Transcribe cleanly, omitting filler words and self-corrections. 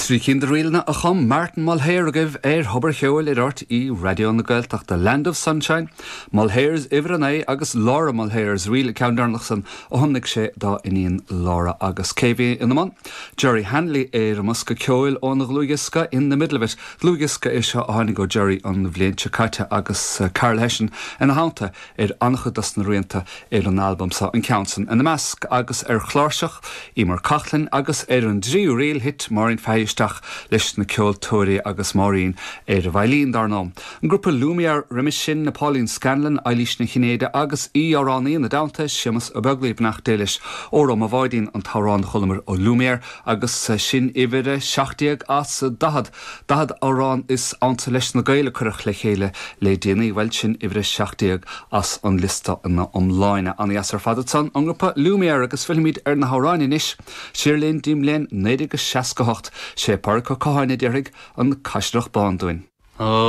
Srí Cinder Rialna a chum Martin Mulhare agah Hubbard Cheoil ort I Radio na Gaeltacht The Land of Sunshine. Mulhare's Ivranay agus Laura Mulhare's Rial Coundarnachson a honnig sé da iníon Laura agus KV in the man. Jerry Hanley Muska Cheoil on the Lugiska in the middle of it. Lugiska is a hanigo Jerry on the Vlein Chakata agus Carl Hession and a hanta Ancha das na Rienta an album sa in Counson and the mask agus Chlarshach Emer Cachlin agus an Driu Real hit Maureen Feistach leis na Ceol Tóri agus Maureen Bhailín darnam. An grúpa Lumiar Remishin na Pauline Scanlon Eilish na Chinéide agus Arani na Downta Seamus a Buglib nach Délis Óram a Bhaidín an Tauran Chulmer o Lumiar agus sin Ivire Shachtiag as Dahad. Dahad Aran is anta leis na Gaile Curach le chéile le déanaí bhfuil sin Ivire Shachtiag as an lista na online an Yasser Fadatson an grúpa Lumiar agus filmid na Hauráin inis Shirlane Dimlen 9 sé parca cáine deirg an caiisteach bán doin.